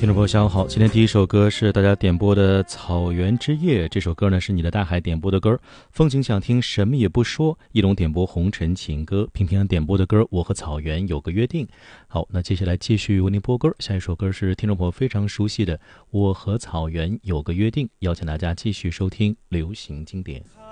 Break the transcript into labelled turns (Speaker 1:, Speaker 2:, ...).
Speaker 1: 听众朋友下午好，今天第一首歌是大家点播的《草原之夜》，这首歌呢是你的大海点播的歌，风景想听什么也不说，一龙点播红尘情歌，平平安点播的歌我和草原有个约定。好，那接下来继续为您播歌，下一首歌是听众朋友非常熟悉的我和草原有个约定，邀请大家继续收听流行经典。